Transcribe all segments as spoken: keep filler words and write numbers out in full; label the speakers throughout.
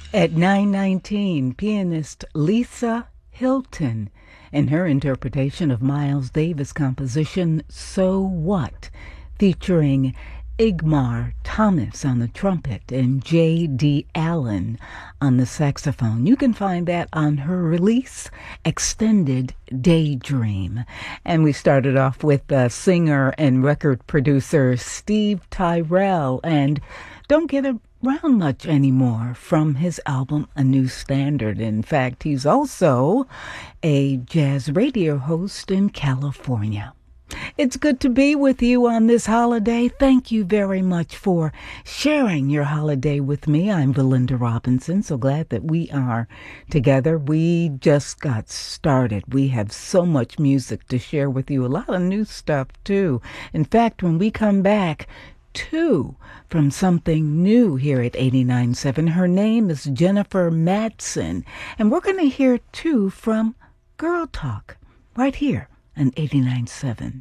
Speaker 1: At nine nineteen, pianist Lisa Hilton in her interpretation of Miles Davis' composition So What, featuring Igmar Thomas on the trumpet and J D. Allen on the saxophone. You can find that on her release, Extended Daydream. And we started off with uh, singer and record producer Steve Tyrell, and don't get around much anymore from his album A New Standard. In fact, he's also a jazz radio host in California. It's good to be with you on this holiday. Thank you very much for sharing your holiday with me. I'm Belinda Robinson. So glad that we are together. We just got started. We have so much music to share with you. A lot of new stuff, too. In fact, when we come back, two from something new here at eighty-nine point seven. Her name is Jennifer Madsen. And we're going to hear two from Girl Talk right here on eighty-nine point seven.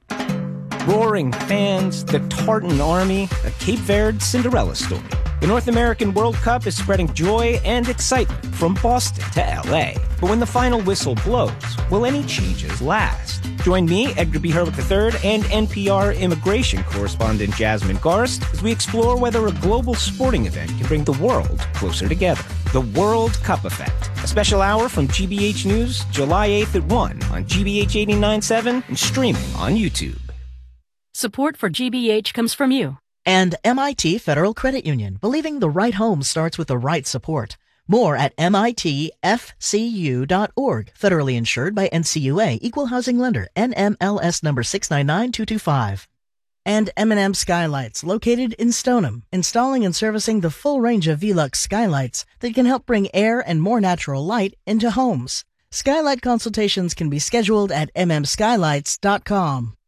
Speaker 2: Roaring fans, the Tartan Army, a Cape Verde Cinderella story. The North American World Cup is spreading joy and excitement from Boston to L A. But when the final whistle blows, will any changes last? Join me, Edgar B. Hurwick the third, and N P R immigration correspondent Jasmine Garst as we explore whether a global sporting event can bring the world closer together. The World Cup Effect, a special hour from G B H News, July eighth at one on G B H eighty-nine point seven and streaming on YouTube.
Speaker 3: Support for G B H comes from you.
Speaker 4: And M I T Federal Credit Union, believing the right home starts with the right support. More at M I T F C U dot org. Federally insured by N C U A, Equal Housing Lender, N M L S number six nine nine two two five. And M and M Skylights, located in Stoneham, installing and servicing the full range of Velux skylights that can help bring air and more natural light into homes. Skylight consultations can be scheduled at m m skylights dot com.